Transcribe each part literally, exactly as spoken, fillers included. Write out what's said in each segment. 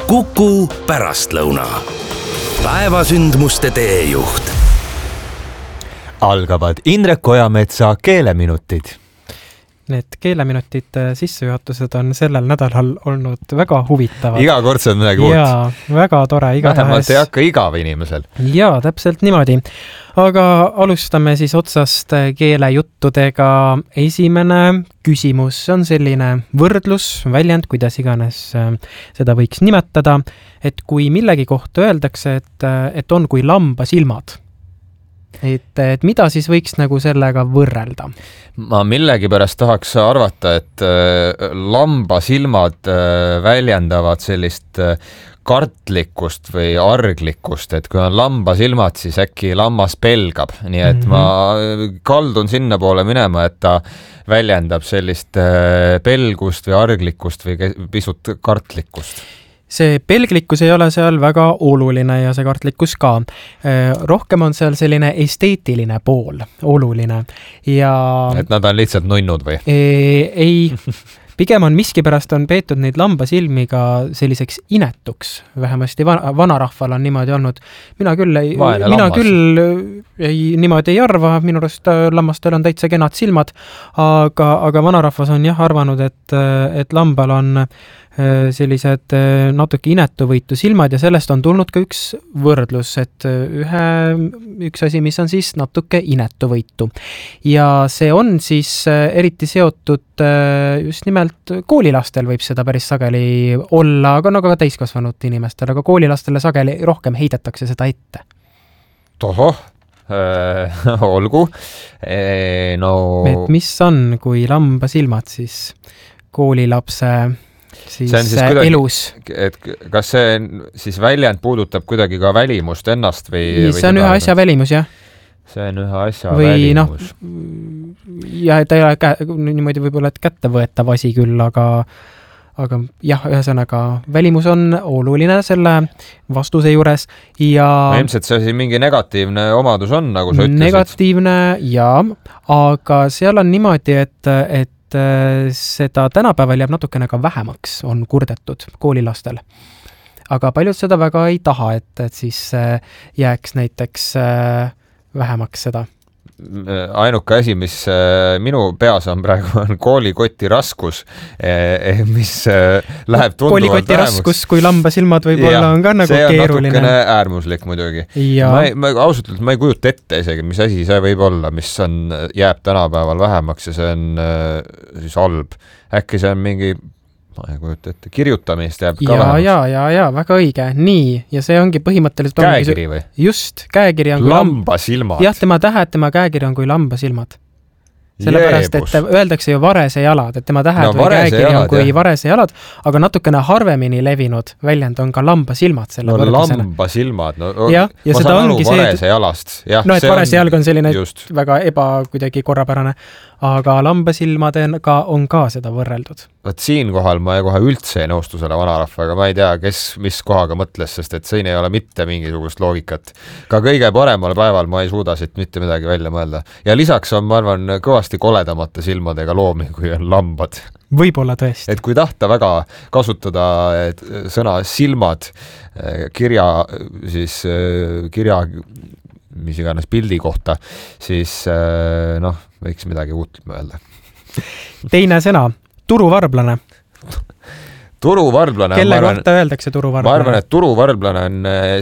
Kuku pärastlõuna. Päevasündmuste teejuht. Algavad Indrek Ojametsa keeleminutid. Need keeleminutid sissejuhatused on sellel nädalal olnud väga huvitavad. Iga kord see on midagi uut. Jaa, väga tore. Vähemalt ei hakka igav inimesel. Jaa, täpselt niimoodi. Aga alustame siis otsast keelejuttudega. Esimene küsimus on selline võrdlus, väljend, kuidas iganes seda võiks nimetada, et kui millegi kohta öeldakse, et, et on kui lamba silmad. Et, et mida siis võiks nagu sellega võrrelda? Ma millegi pärast tahaks arvata, et äh, lamba silmad äh, väljendavad sellist äh, kartlikkust või arglikkust, et kui on lamba silmad, siis äkki lammas pelgab. Nii et mm-hmm. ma kaldun sinna poole minema, et ta väljendab sellist äh, pelgust või arglikkust või pisut kartlikkust. See pelglikkus ei ole seal väga oluline ja see kartlikkus ka. Rohkem on seal selline esteetiline pool oluline. Ja et nad on lihtsalt nunnud või? Ei, pigem on miskipärast on peetud neid lambasilmi ka selliseks inetuks. Vähemasti vanarahval on niimoodi olnud. Mina küll, ei, mina küll ei, niimoodi ei arva, minu arust lammastel on täitsa kenad silmad, aga, aga vanarahvas on jah arvanud, et, et lambal on sellised natuke inetuvõitu silmad ja sellest on tulnud ka üks võrdlus, et ühe, üks asi, mis on siis natuke inetuvõitu. Ja see on siis eriti seotud just nimelt koolilastel võib seda päris sageli olla, aga no ka täiskasvanud inimestel, aga koolilastele sageli rohkem heidetakse seda ette. Tohoh, äh, olgu. E, no... Et mis on, kui lamba silmad siis koolilapse siis, see on siis kuidagi, elus. Et kas see siis väljend puudutab kuidagi ka välimust ennast või... See on ühe asja välimus, jah. See on ühe asja või välimus. No, ja ta ei ole kä- niimoodi võib-olla et kätte võetav asi küll, aga, aga jah, ühesõnaga välimus on oluline selle vastuse juures ja... No, ilmselt see siin mingi negatiivne omadus on, nagu sa ütlesid. Negatiivne, jaa, aga seal on niimoodi, et, et seda tänapäeval jääb natukene ka vähemaks, on kurdetud koolilastel. Aga paljud seda väga ei taha, et, et siis jääks näiteks vähemaks seda. Ainuke asi, mis minu peas on praegu, on koolikoti raskus, mis läheb tunduvalt koolikoti vähemus. raskus, kui lamba silmad võib-olla on ka nagu see on keeruline. natukene äärmuslik muidugi. Ma, ei, ma ausalt ütlen, ma ei kujuta ette isegi, mis asi see võib olla, mis on, jääb tänapäeval vähemaks ja see on siis halb. Äkki see on mingi, ma ei kujuta ette, kirjutamist jääb ka ja, vähemaks. Ja, ja, ja, väga õige. Nii, ja see ongi põhimõtteliselt... Käekiri või? Just, käekiri on kui lamba silmad. Jah, tema tähed, tema käekiri on kui lamba silmad. Sellepärast, Jeebus. et öeldakse ju varese jalad, et tema tähed no, või käekiri jalad, on kui jah. varese jalad, aga natukene harvemini levinud väljend on ka lamba silmad selle no, võrdlusena. lamba silmad, no ja, ja ma seda saan aru ongi varese see, jalast. Ja, no, et varese jalg on selline just. väga eba kuidagi korrapärane, aga lamba silmadega on ka seda võrreldud. Võt siin kohal ma kohe üldse ei nõustu selle vanarahvaga, ma ei tea, kes mis kohaga mõtles, sest et siin ei ole mitte mingisugust loogikat. Ka kõige paremal päeval ma ei suuda siit mitte midagi välja mõelda. Ja lisaks on, ma arvan, kõvasti koledamate silmadega loomi, kui on lambad. Võib-olla tõesti. Et kui tahta väga kasutada sõna silmad kirja, siis kirja, mis iganes pildi kohta, siis noh, võiks midagi uut mõelda. Teine sõna. Turuvarblane. Turuvarblane. Kelle arvan, kohta öeldakse turuvarblane? Ma arvan, et turuvarblane on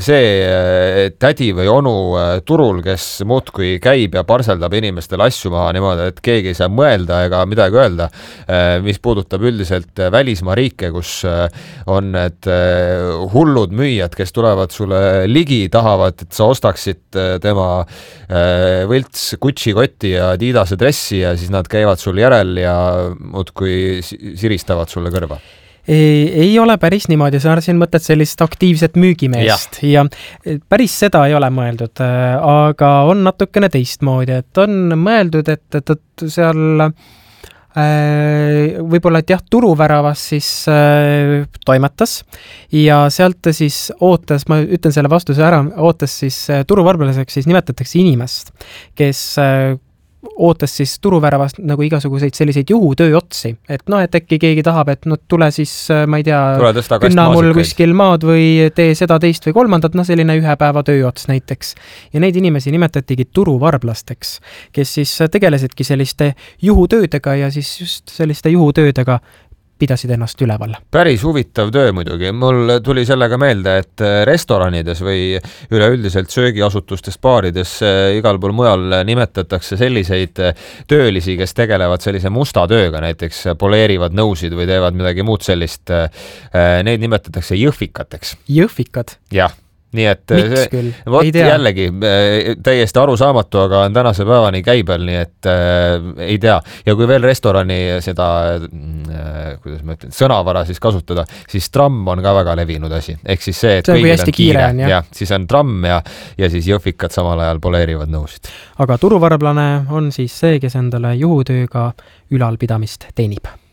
see tädi või onu turul, kes muudkui käib ja parseldab inimestele asju maha niimoodi, et keegi ei saa mõelda ega midagi öelda, mis puudutab üldiselt välismaa riike, kus on need hullud müüjad, kes tulevad sulle ligi, tahavad, et sa ostaksid tema võlts Gucci kotti ja Adidase dressi ja siis nad käivad sul järel ja muudkui siristavad sulle kõrva. Ei, ei ole päris niimoodi, sa siin mõtled sellist aktiivset müügimeest ja. ja päris seda ei ole mõeldud, aga on natukene teistmoodi, et on mõeldud, et, et, et seal äh, võib-olla, et jah, turuväravas siis äh, toimetas ja sealt siis ootas, ma ütlen selle vastuse ära, ootas siis äh, turuvarblaseks siis nimetatakse inimest, kes äh, ootas siis turuväravast nagu igasuguseid selliseid juhutööotsi, et noh, et äkki keegi tahab, et no tule siis, ma ei tea, künna mul kuskil maad või tee seda teist või kolmandat, noh selline ühe päeva tööots näiteks. Ja neid inimesi nimetatigi turuvarblasteks, kes siis tegelesidki selliste juhutöödega ja siis just selliste juhutöödega pidasid ennast üleval. Päris huvitav töö muidugi. Mul tuli sellega meelde, et restoranides või üleüldiselt söögiasutustes, baarides, igal pool mujal nimetatakse selliseid töölisi, kes tegelevad sellise musta tööga, näiteks poleerivad nõusid või teevad midagi muud sellist. Neid nimetatakse jõhvikateks. Jõhvikad? Jah. Nii et Miks see, küll? Võt jällegi täiesti arusaamatu, aga on tänase päevani käibel, nii et äh, ei tea. Ja kui veel restorani seda, äh, kuidas ma ütlen, sõnavara siis kasutada, siis tramm on ka väga levinud asi. Ehk siis see, et see on kõigil on kiire. kiire on, ja, siis on tramm ja, ja siis jõhvikad samal ajal poleerivad nõusid. Aga turuvarblane on siis see, kes endale juhutööga ülalpidamist teenib.